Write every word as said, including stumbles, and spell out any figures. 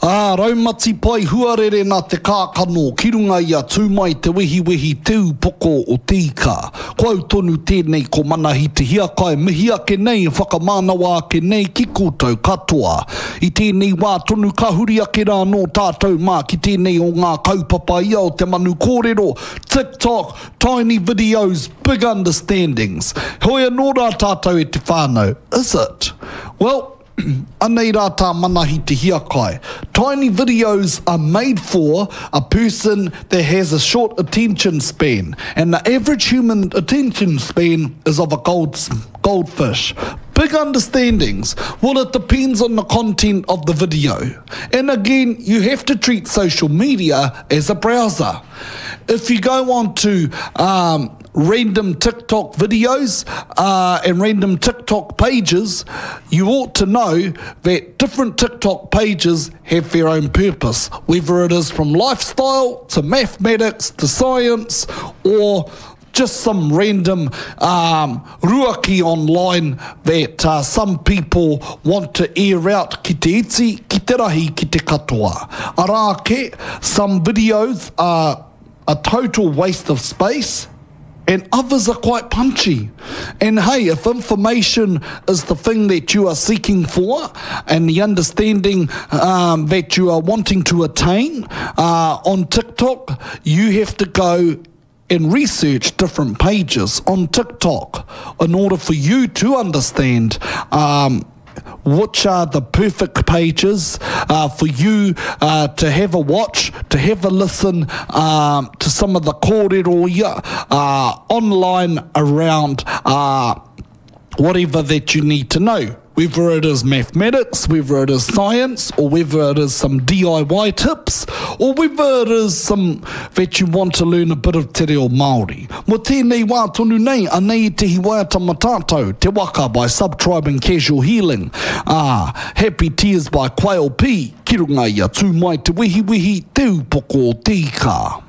Ah, raumati pai huarere nā te kākano, ki runga ia tūmai te wehi wehi teu poko o tika. Ko au tonu tēnei ko manahi te hiakai, mihi ake nei, whakamānawa ake nei ki koutou katoa. I tēnei wā tonu kahuri ake rā no tātou mā ki tēnei o ngā kaupapa ia o te manu kōrero, TikTok, tiny videos, big understandings. Hoi anō rā tātou e te whānau. Is it? Well, anei rā tā manahi te hiakai. Tiny videos are made for a person that has a short attention span, and the average human attention span is of a gold, goldfish. Big understandings. Well, it depends on the content of the video. And again, you have to treat social media as a browser. If you go on to um, random TikTok videos uh, and random TikTok pages, you ought to know that different TikTok pages have their own purpose, whether it is from lifestyle to mathematics to science or just some random um, ruaki online that uh, some people want to air out ki te iti, ki te rahi, ki te katoa. Arake, some videos are a total waste of space, and others are quite punchy. And hey, if information is the thing that you are seeking for and the understanding um, that you are wanting to attain uh, on TikTok, you have to go and research different pages on TikTok in order for you to understand um, which are the perfect pages uh, for you uh, to have a watch, to have a listen um, to some of the kōrero ia uh, online around uh, whatever that you need to know. Whether it is mathematics, whether it is science, or whether it is some D I Y tips, or whether it is some that you want to learn a bit of te reo Māori. Mo tēnei wā tonu nei, anei te hiwaiata matātou, te waka by Subtribe and Casual Healing. Ah, Happy Tears by Quail P, ki runga ia tūmai te wehi wehi teu poko o tika.